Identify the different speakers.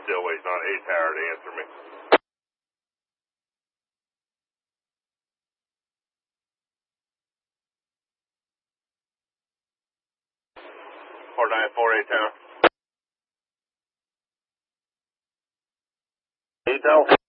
Speaker 1: Still waiting on A Tower to answer me. Four 494 A Tower. A Tower.